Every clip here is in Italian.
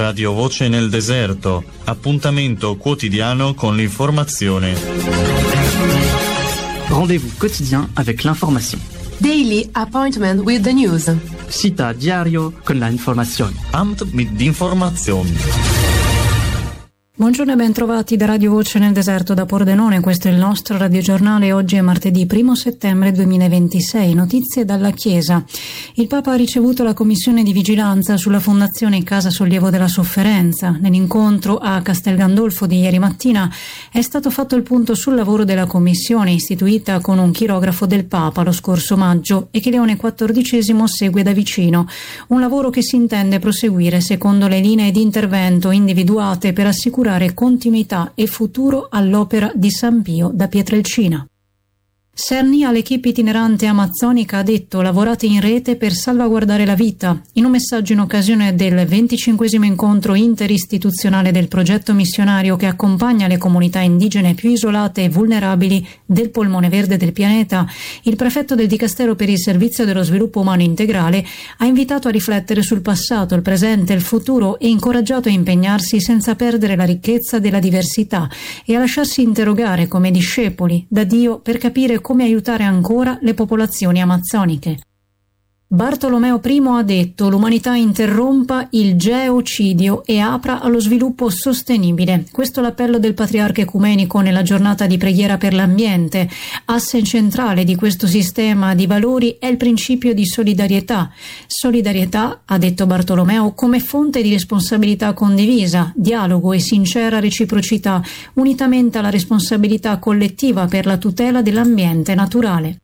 Radio Voce nel Deserto, appuntamento quotidiano con l'informazione. Rendez-vous quotidien avec l'information. Daily appointment with the news. Cita diario con la informazione. Amt mit Information. Buongiorno e ben trovati da Radio Voce nel Deserto da Pordenone, questo è il nostro radiogiornale. Oggi è martedì 1 settembre 2026, notizie dalla Chiesa. Il Papa ha ricevuto la commissione di vigilanza sulla Fondazione Casa Sollievo della Sofferenza. Nell'incontro a Castel Gandolfo di ieri mattina è stato fatto il punto sul lavoro della commissione, istituita con un chirografo del Papa lo scorso maggio e che Leone XIV segue da vicino. Un lavoro che si intende proseguire secondo le linee di intervento individuate per assicurare continuità e futuro all'opera di San Pio da Pietrelcina. Cerny all'equipe itinerante amazzonica ha detto: lavorate in rete per salvaguardare la vita. In un messaggio in occasione del 25° incontro interistituzionale del progetto missionario che accompagna le comunità indigene più isolate e vulnerabili del polmone verde del pianeta, il prefetto del Dicastero per il Servizio dello Sviluppo Umano Integrale ha invitato a riflettere sul passato, il presente e il futuro e incoraggiato a impegnarsi senza perdere la ricchezza della diversità e a lasciarsi interrogare come discepoli da Dio per capire come aiutare ancora le popolazioni amazzoniche. Bartolomeo I ha detto: l'umanità interrompa il geocidio e apra allo sviluppo sostenibile. Questo è l'appello del patriarca ecumenico nella giornata di preghiera per l'ambiente. Asse centrale di questo sistema di valori è il principio di solidarietà. Solidarietà, ha detto Bartolomeo, come fonte di responsabilità condivisa, dialogo e sincera reciprocità, unitamente alla responsabilità collettiva per la tutela dell'ambiente naturale.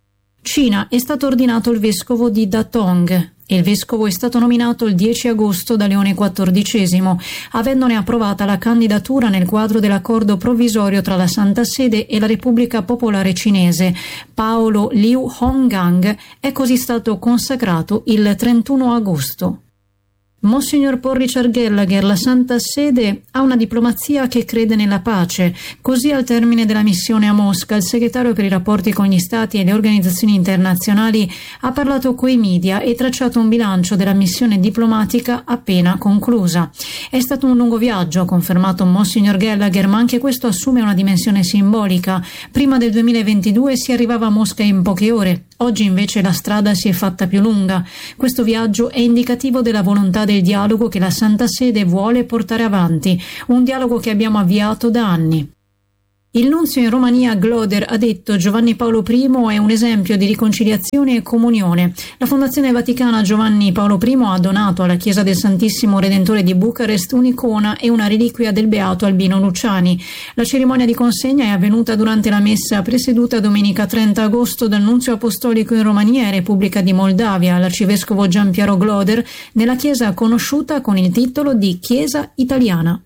Cina è stato ordinato il vescovo di Datong e il vescovo è stato nominato il 10 agosto da Leone XIV, avendone approvata la candidatura nel quadro dell'accordo provvisorio tra la Santa Sede e la Repubblica Popolare Cinese. Paolo Liu Honggang è così stato consacrato il 31 agosto. Monsignor Paul Richard Gallagher, la Santa Sede ha una diplomazia che crede nella pace. Così, al termine della missione a Mosca, il segretario per i rapporti con gli Stati e le organizzazioni internazionali ha parlato coi media e tracciato un bilancio della missione diplomatica appena conclusa. È stato un lungo viaggio, ha confermato Monsignor Gallagher, ma anche questo assume una dimensione simbolica. Prima del 2022 si arrivava a Mosca in poche ore. Oggi invece la strada si è fatta più lunga. Questo viaggio è indicativo della volontà del dialogo che la Santa Sede vuole portare avanti, un dialogo che abbiamo avviato da anni. Il nunzio in Romania Gloder ha detto: Giovanni Paolo I è un esempio di riconciliazione e comunione. La Fondazione Vaticana Giovanni Paolo I ha donato alla Chiesa del Santissimo Redentore di Bucarest un'icona e una reliquia del beato Albino Luciani. La cerimonia di consegna è avvenuta durante la messa presieduta domenica 30 agosto dal nunzio apostolico in Romania e Repubblica di Moldavia, l'arcivescovo Giampiero Gloder, nella chiesa conosciuta con il titolo di Chiesa Italiana.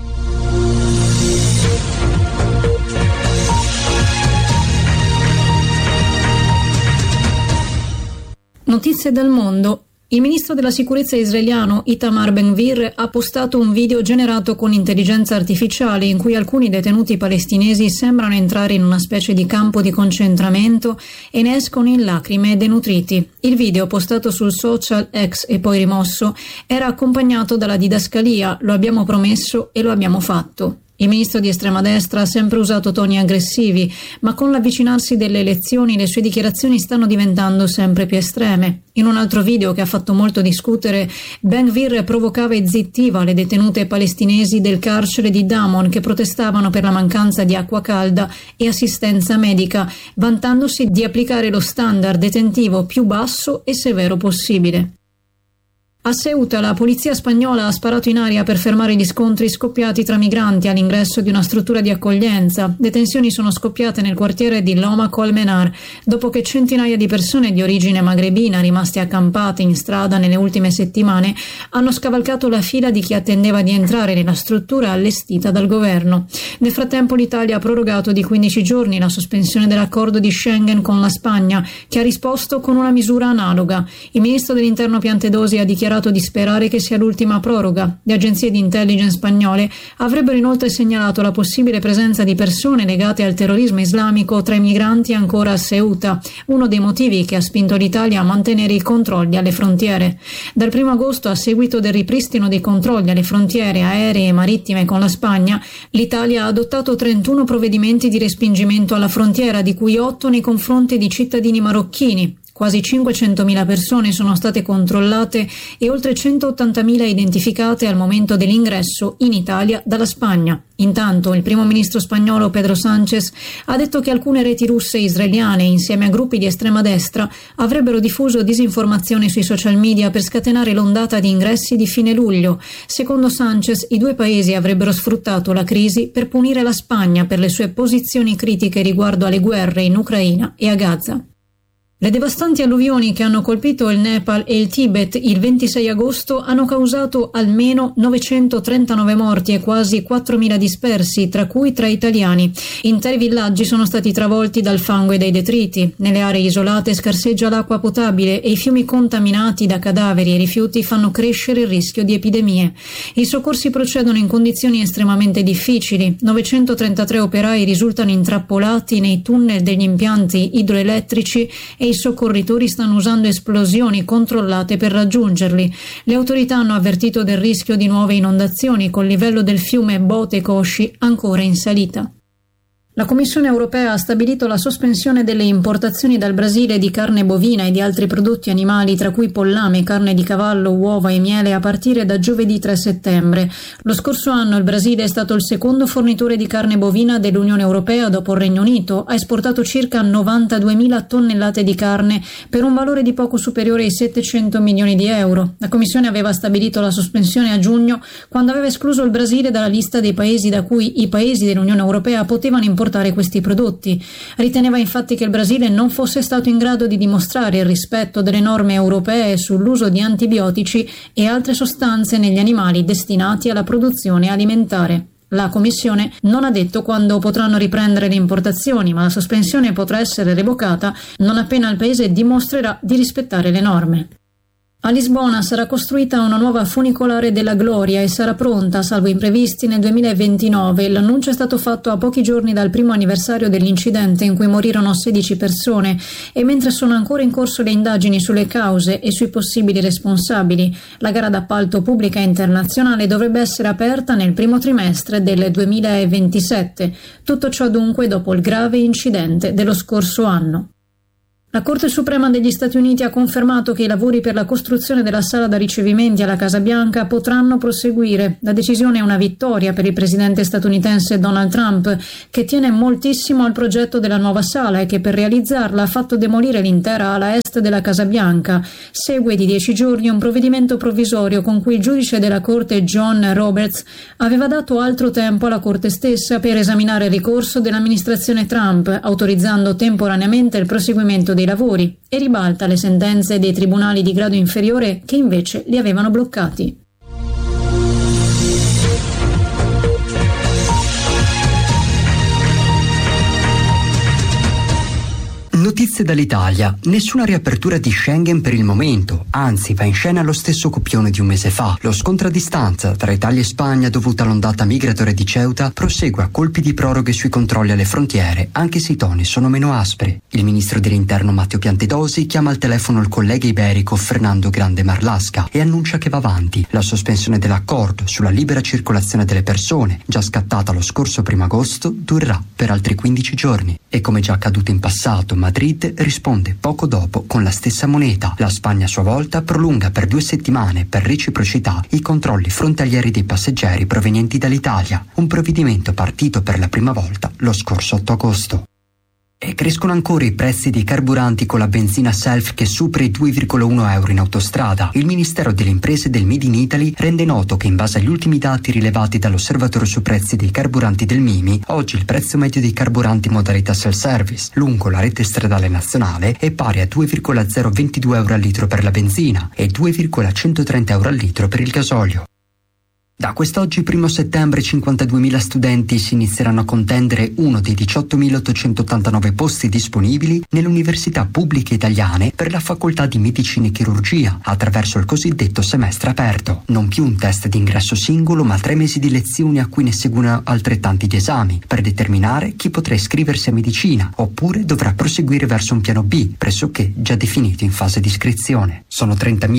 Notizie dal mondo. Il ministro della sicurezza israeliano Itamar Ben-Gvir ha postato un video generato con intelligenza artificiale in cui alcuni detenuti palestinesi sembrano entrare in una specie di campo di concentramento e ne escono in lacrime e denutriti. Il video, postato sul social X e poi rimosso, era accompagnato dalla didascalia: lo abbiamo promesso e lo abbiamo fatto. Il ministro di estrema destra ha sempre usato toni aggressivi, ma con l'avvicinarsi delle elezioni le sue dichiarazioni stanno diventando sempre più estreme. In un altro video che ha fatto molto discutere, Ben-Gvir provocava e zittiva le detenute palestinesi del carcere di Damon che protestavano per la mancanza di acqua calda e assistenza medica, vantandosi di applicare lo standard detentivo più basso e severo possibile. A Ceuta la polizia spagnola ha sparato in aria per fermare gli scontri scoppiati tra migranti all'ingresso di una struttura di accoglienza. Le tensioni sono scoppiate nel quartiere di Loma Colmenar, dopo che centinaia di persone di origine magrebina rimaste accampate in strada nelle ultime settimane hanno scavalcato la fila di chi attendeva di entrare nella struttura allestita dal governo. Nel frattempo l'Italia ha prorogato di 15 giorni la sospensione dell'accordo di Schengen con la Spagna, che ha risposto con una misura analoga. Il ministro dell'Interno Piantedosi ha dichiarato dichiarato di sperare che sia l'ultima proroga. Le agenzie di intelligence spagnole avrebbero inoltre segnalato la possibile presenza di persone legate al terrorismo islamico tra i migranti ancora a Ceuta, uno dei motivi che ha spinto l'Italia a mantenere i controlli alle frontiere. Dal 1 agosto, a seguito del ripristino dei controlli alle frontiere aeree e marittime con la Spagna, l'Italia ha adottato 31 provvedimenti di respingimento alla frontiera, di cui 8 nei confronti di cittadini marocchini. Quasi 500.000 persone sono state controllate e oltre 180.000 identificate al momento dell'ingresso in Italia dalla Spagna. Intanto il primo ministro spagnolo Pedro Sánchez ha detto che alcune reti russe e israeliane, insieme a gruppi di estrema destra, avrebbero diffuso disinformazione sui social media per scatenare l'ondata di ingressi di fine luglio. Secondo Sánchez, i due paesi avrebbero sfruttato la crisi per punire la Spagna per le sue posizioni critiche riguardo alle guerre in Ucraina e a Gaza. Le devastanti alluvioni che hanno colpito il Nepal e il Tibet il 26 agosto hanno causato almeno 939 morti e quasi 4.000 dispersi, tra cui 3 italiani. Interi villaggi sono stati travolti dal fango e dai detriti. Nelle aree isolate scarseggia l'acqua potabile e i fiumi contaminati da cadaveri e rifiuti fanno crescere il rischio di epidemie. I soccorsi procedono in condizioni estremamente difficili. 933 operai risultano intrappolati nei tunnel degli impianti idroelettrici e i soccorritori stanno usando esplosioni controllate per raggiungerli. Le autorità hanno avvertito del rischio di nuove inondazioni, col livello del fiume Bote Cosci ancora in salita. La Commissione europea ha stabilito la sospensione delle importazioni dal Brasile di carne bovina e di altri prodotti animali, tra cui pollame, carne di cavallo, uova e miele, a partire da giovedì 3 settembre. Lo scorso anno il Brasile è stato il secondo fornitore di carne bovina dell'Unione Europea dopo il Regno Unito. Ha esportato circa 92.000 tonnellate di carne per un valore di poco superiore ai 700 milioni di euro. La Commissione aveva stabilito la sospensione a giugno, quando aveva escluso il Brasile dalla lista dei paesi da cui i paesi dell'Unione Europea potevano importare questi prodotti. Riteneva infatti che il Brasile non fosse stato in grado di dimostrare il rispetto delle norme europee sull'uso di antibiotici e altre sostanze negli animali destinati alla produzione alimentare. La Commissione non ha detto quando potranno riprendere le importazioni, ma la sospensione potrà essere revocata non appena il paese dimostrerà di rispettare le norme. A Lisbona sarà costruita una nuova funicolare della Gloria e sarà pronta, salvo imprevisti, nel 2029. L'annuncio è stato fatto a pochi giorni dal primo anniversario dell'incidente in cui morirono 16 persone e mentre sono ancora in corso le indagini sulle cause e sui possibili responsabili. La gara d'appalto pubblica internazionale dovrebbe essere aperta nel primo trimestre del 2027. Tutto ciò dunque dopo il grave incidente dello scorso anno. La Corte Suprema degli Stati Uniti ha confermato che i lavori per la costruzione della sala da ricevimenti alla Casa Bianca potranno proseguire. La decisione è una vittoria per il presidente statunitense Donald Trump, che tiene moltissimo al progetto della nuova sala e che per realizzarla ha fatto demolire l'intera ala est della Casa Bianca. Segue di 10 giorni un provvedimento provvisorio con cui il giudice della Corte John Roberts aveva dato altro tempo alla Corte stessa per esaminare il ricorso dell'amministrazione Trump, autorizzando temporaneamente il proseguimento dei lavori, e ribalta le sentenze dei tribunali di grado inferiore che invece li avevano bloccati. Notizie dall'Italia. Nessuna riapertura di Schengen per il momento, anzi va in scena lo stesso copione di un mese fa. Lo scontro a distanza tra Italia e Spagna dovuto all'ondata migratoria di Ceuta prosegue a colpi di proroghe sui controlli alle frontiere, anche se i toni sono meno aspri. Il ministro dell'Interno Matteo Piantedosi chiama al telefono il collega iberico Fernando Grande Marlasca e annuncia che va avanti. La sospensione dell'accordo sulla libera circolazione delle persone, già scattata lo scorso 1 agosto, durerà per altri 15 giorni. E come già accaduto in passato, Madrid risponde poco dopo con la stessa moneta. La Spagna a sua volta prolunga per 2 settimane, per reciprocità, i controlli frontalieri dei passeggeri provenienti dall'Italia, un provvedimento partito per la prima volta lo scorso 8 agosto. E crescono ancora i prezzi dei carburanti con la benzina Self che supera i 2,1 euro in autostrada. Il Ministero delle Imprese del Made in Italy rende noto che in base agli ultimi dati rilevati dall'Osservatorio sui prezzi dei carburanti del Mimi, oggi il prezzo medio dei carburanti in modalità self-service lungo la rete stradale nazionale è pari a 2,022 euro al litro per la benzina e 2,130 euro al litro per il gasolio. Da quest'oggi, 1 settembre, 52.000 studenti si inizieranno a contendere uno dei 18.889 posti disponibili nelle università pubbliche italiane per la facoltà di medicina e chirurgia attraverso il cosiddetto semestre aperto. Non più un test d'ingresso singolo, ma 3 mesi di lezioni a cui ne seguono altrettanti di esami per determinare chi potrà iscriversi a medicina oppure dovrà proseguire verso un piano B, pressoché già definito in fase di iscrizione. Sono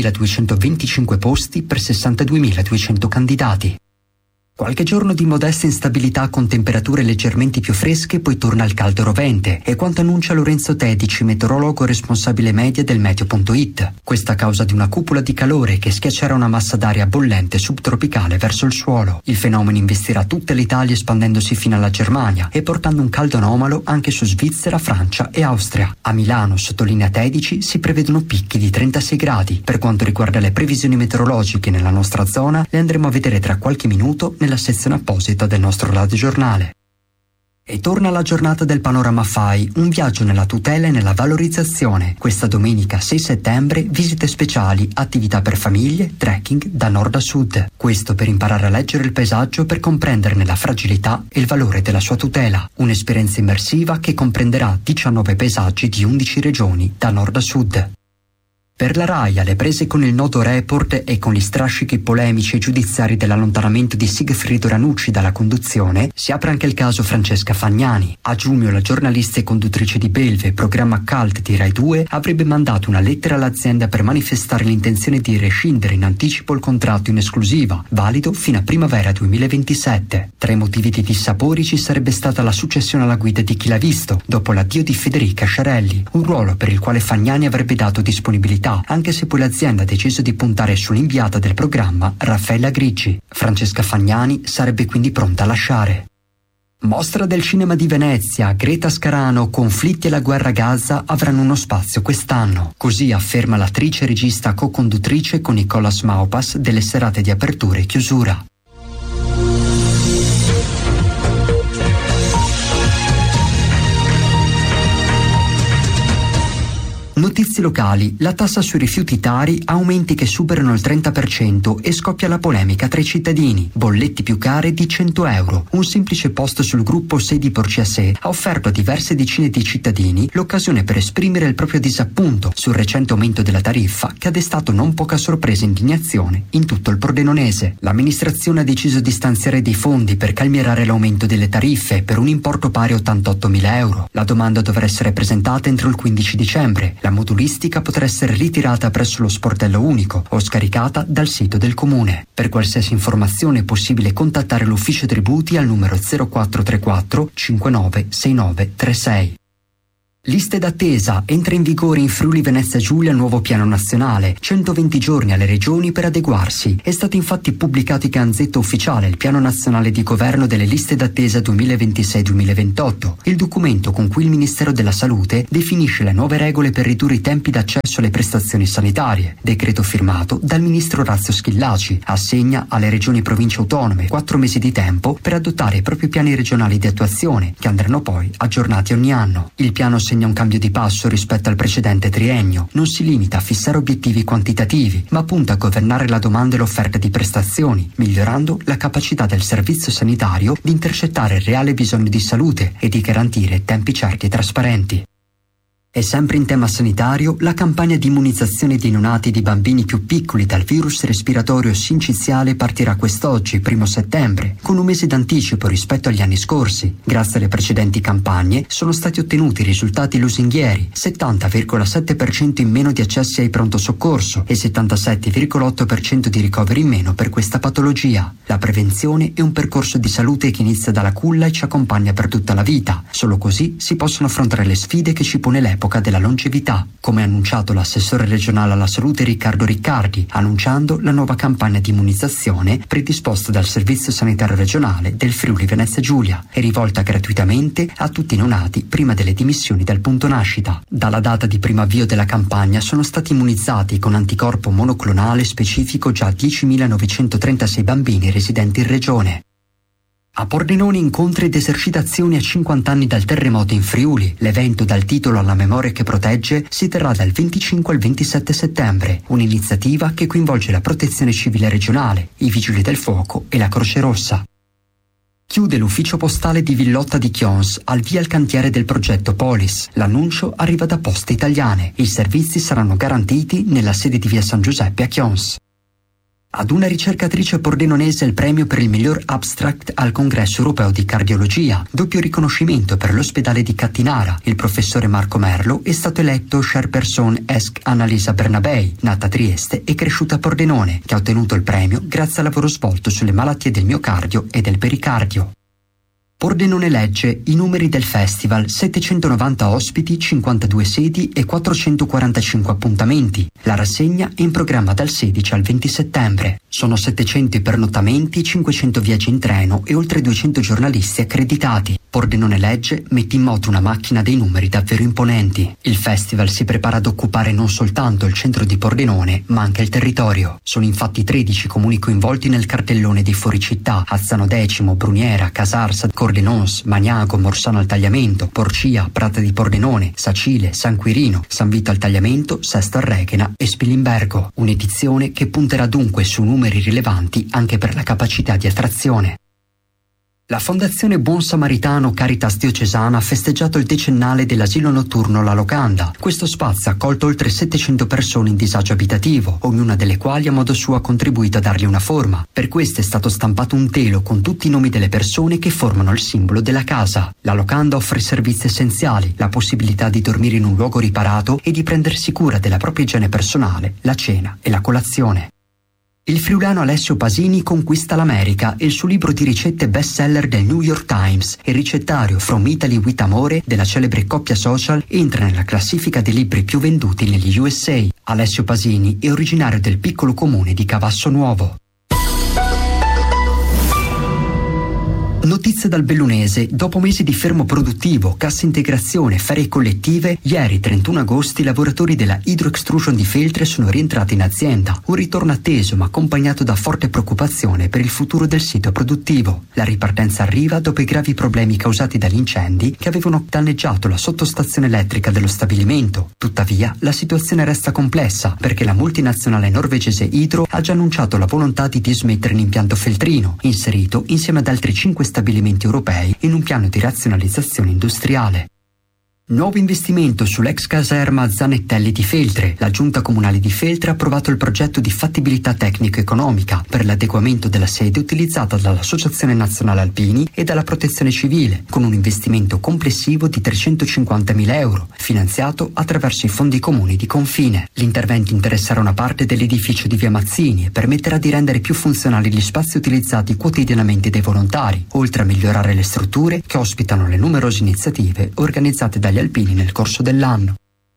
30.225 posti per 62.200 candidati. Qualche giorno di modesta instabilità con temperature leggermente più fresche, poi torna il caldo rovente, è quanto annuncia Lorenzo Tedici, meteorologo responsabile media del Meteo.it. Questa a causa di una cupola di calore che schiaccerà una massa d'aria bollente subtropicale verso il suolo. Il fenomeno investirà tutta l'Italia espandendosi fino alla Germania e portando un caldo anomalo anche su Svizzera, Francia e Austria. A Milano, sottolinea Tedici, si prevedono picchi di 36 gradi. Per quanto riguarda le previsioni meteorologiche nella nostra zona, le andremo a vedere tra qualche minuto nella sezione apposita del nostro radiogiornale. E torna la giornata del Panorama FAI, un viaggio nella tutela e nella valorizzazione. Questa domenica 6 settembre visite speciali, attività per famiglie, trekking da nord a sud. Questo per imparare a leggere il paesaggio per comprenderne la fragilità e il valore della sua tutela. Un'esperienza immersiva che comprenderà 19 paesaggi di 11 regioni da nord a sud. Per la RAI, alle prese con il noto report e con gli strascichi polemici e giudiziari dell'allontanamento di Sigfrido Ranucci dalla conduzione, si apre anche il caso Francesca Fagnani. A giugno la giornalista e conduttrice di Belve, programma Cult di Rai 2, avrebbe mandato una lettera all'azienda per manifestare l'intenzione di rescindere in anticipo il contratto in esclusiva, valido fino a primavera 2027. Tra i motivi di dissapori ci sarebbe stata la successione alla guida di Chi l'ha visto, dopo l'addio di Federica Sciarelli, un ruolo per il quale Fagnani avrebbe dato disponibilità, anche se poi l'azienda ha deciso di puntare sull'inviata del programma Raffaella Grigi. Francesca Fagnani sarebbe quindi pronta a lasciare. Mostra del cinema di Venezia, Greta Scarano, conflitti e la guerra a Gaza avranno uno spazio quest'anno. Così afferma l'attrice e regista co-conduttrice con Nicolas Maupas delle serate di apertura e chiusura. Notizie locali, la tassa sui rifiuti tari ha aumenti che superano il 30% e scoppia la polemica tra i cittadini. Bolletti più care di 100 euro. Un semplice post sul gruppo Sedi Porciasè ha offerto a diverse decine di cittadini l'occasione per esprimere il proprio disappunto sul recente aumento della tariffa che ha destato non poca sorpresa e indignazione in tutto il Pordenonese. L'amministrazione ha deciso di stanziare dei fondi per calmierare l'aumento delle tariffe per un importo pari a 88.000 euro. La domanda dovrà essere presentata entro il 15 dicembre. La modulistica potrà essere ritirata presso lo sportello unico o scaricata dal sito del comune. Per qualsiasi informazione è possibile contattare l'ufficio tributi al numero 0434 59 6936. Liste d'attesa. Entra in vigore in Friuli Venezia Giulia il nuovo piano nazionale. 120 giorni alle regioni per adeguarsi. È stato infatti pubblicato in Gazzetta Ufficiale il piano nazionale di governo delle liste d'attesa 2026-2028, il documento con cui il Ministero della Salute definisce le nuove regole per ridurre i tempi d'accesso alle prestazioni sanitarie. Decreto firmato dal ministro Orazio Schillaci assegna alle regioni e province autonome 4 mesi di tempo per adottare i propri piani regionali di attuazione, che andranno poi aggiornati ogni anno. Il piano segna un cambio di passo rispetto al precedente triennio. Non si limita a fissare obiettivi quantitativi, ma punta a governare la domanda e l'offerta di prestazioni, migliorando la capacità del servizio sanitario di intercettare il reale bisogno di salute e di garantire tempi certi e trasparenti. E sempre in tema sanitario, la campagna di immunizzazione di neonati e di bambini più piccoli dal virus respiratorio sinciziale partirà quest'oggi, 1 settembre, con un mese d'anticipo rispetto agli anni scorsi. Grazie alle precedenti campagne sono stati ottenuti risultati lusinghieri: 70,7% in meno di accessi ai pronto soccorso e 77,8% di ricoveri in meno per questa patologia. La prevenzione è un percorso di salute che inizia dalla culla e ci accompagna per tutta la vita. Solo così si possono affrontare le sfide che ci pone l'epoca della longevità, come ha annunciato l'assessore regionale alla salute Riccardo Riccardi, annunciando la nuova campagna di immunizzazione predisposta dal Servizio Sanitario Regionale del Friuli Venezia Giulia e rivolta gratuitamente a tutti i neonati prima delle dimissioni dal punto nascita. Dalla data di primo avvio della campagna sono stati immunizzati con anticorpo monoclonale specifico già 10.936 bambini residenti in regione. A Pordenone incontri ed esercitazioni a 50 anni dal terremoto in Friuli. L'evento dal titolo Alla memoria che protegge si terrà dal 25 al 27 settembre, un'iniziativa che coinvolge la Protezione Civile regionale, i Vigili del Fuoco e la Croce Rossa. Chiude l'ufficio postale di Villotta di Chions, al via il cantiere del progetto Polis. L'annuncio arriva da Poste Italiane. I servizi saranno garantiti nella sede di via San Giuseppe a Chions. Ad una ricercatrice pordenonese il premio per il miglior abstract al Congresso Europeo di Cardiologia, doppio riconoscimento per l'ospedale di Cattinara. Il professore Marco Merlo è stato eletto chairperson ESC Annalisa Bernabei, nata a Trieste e cresciuta a Pordenone, che ha ottenuto il premio grazie al lavoro svolto sulle malattie del miocardio e del pericardio. Pordenone legge i numeri del festival: 790 ospiti, 52 sedi e 445 appuntamenti. La rassegna è in programma dal 16 al 20 settembre. Sono 700 i pernottamenti, 500 viaggi in treno e oltre 200 giornalisti accreditati. Pordenone legge mette in moto una macchina dei numeri davvero imponenti. Il festival si prepara ad occupare non soltanto il centro di Pordenone, ma anche il territorio. Sono infatti 13 comuni coinvolti nel cartellone dei fuoricittà: Azzano Decimo, Bruniera, Casarsa, Cordenons, Magnago, Morsano al Tagliamento, Porcia, Prata di Pordenone, Sacile, San Quirino, San Vito al Tagliamento, Sesto al Reghena e Spilimbergo. Un'edizione che punterà dunque su numeri rilevanti anche per la capacità di attrazione. La Fondazione Buon Samaritano Caritas Diocesana ha festeggiato il decennale dell'asilo notturno La Locanda. Questo spazio ha accolto oltre 700 persone in disagio abitativo, ognuna delle quali a modo suo ha contribuito a dargli una forma. Per questo è stato stampato un telo con tutti i nomi delle persone che formano il simbolo della casa. La Locanda offre servizi essenziali, la possibilità di dormire in un luogo riparato e di prendersi cura della propria igiene personale, la cena e la colazione. Il friulano Alessio Pasini conquista l'America e il suo libro di ricette bestseller del New York Times, il ricettario From Italy with Amore della celebre coppia social, entra nella classifica dei libri più venduti negli USA. Alessio Pasini è originario del piccolo comune di Cavasso Nuovo. Notizie dal Bellunese. Dopo mesi di fermo produttivo, cassa integrazione, ferie collettive, ieri 31 agosto i lavoratori della Hydro Extrusion di Feltre sono rientrati in azienda. Un ritorno atteso ma accompagnato da forte preoccupazione per il futuro del sito produttivo. La ripartenza arriva dopo i gravi problemi causati dagli incendi che avevano danneggiato la sottostazione elettrica dello stabilimento. Tuttavia la situazione resta complessa perché la multinazionale norvegese Hydro ha già annunciato la volontà di dismettere l'impianto feltrino, inserito insieme ad altri 5 stabilimenti europei in un piano di razionalizzazione industriale. Nuovo investimento sull'ex caserma Zanettelli di Feltre. La Giunta Comunale di Feltre ha approvato il progetto di fattibilità tecnico-economica per l'adeguamento della sede utilizzata dall'Associazione Nazionale Alpini e dalla Protezione Civile, con un investimento complessivo di 350.000 euro, finanziato attraverso i fondi comuni di confine. L'intervento interesserà una parte dell'edificio di via Mazzini e permetterà di rendere più funzionali gli spazi utilizzati quotidianamente dai volontari, oltre a migliorare le strutture che ospitano le numerose iniziative organizzate dagli alpini nel corso dell'anno.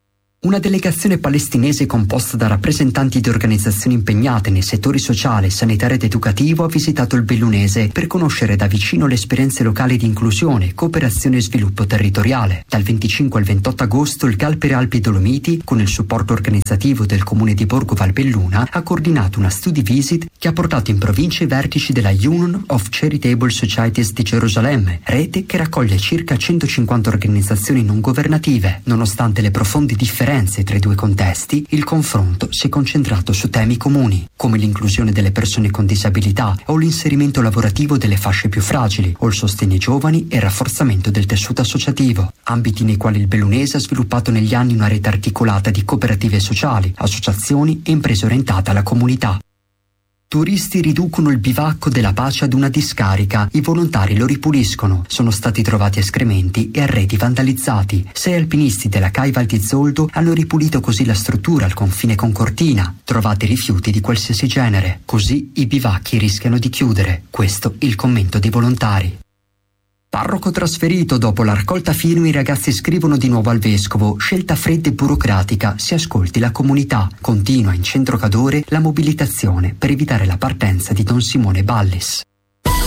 Una delegazione palestinese composta da rappresentanti di organizzazioni impegnate nei settori sociale, sanitario ed educativo ha visitato il Bellunese per conoscere da vicino le esperienze locali di inclusione, cooperazione e sviluppo territoriale. Dal 25 al 28 agosto il Galpere Alpi Dolomiti, con il supporto organizzativo del comune di Borgo Valbelluna, ha coordinato una study visit che ha portato in provincia i vertici della Union of Charitable Societies di Gerusalemme, rete che raccoglie circa 150 organizzazioni non governative. Nonostante le profonde differenze tra i due contesti, il confronto si è concentrato su temi comuni, come l'inclusione delle persone con disabilità o l'inserimento lavorativo delle fasce più fragili, o il sostegno ai giovani e il rafforzamento del tessuto associativo, ambiti nei quali il Bellunese ha sviluppato negli anni una rete articolata di cooperative sociali, associazioni e imprese orientate alla comunità. Turisti riducono il bivacco della Pace ad una discarica, i volontari lo ripuliscono, sono stati trovati escrementi e arredi vandalizzati. 6 alpinisti della CAI Val di Zoldo hanno ripulito così la struttura al confine con Cortina, trovati rifiuti di qualsiasi genere, così i bivacchi rischiano di chiudere, questo il commento dei volontari. Parroco trasferito. Dopo la raccolta firme i ragazzi scrivono di nuovo al vescovo: scelta fredda e burocratica, si ascolti la comunità. Continua in centro Cadore la mobilitazione per evitare la partenza di Don Simone Ballis.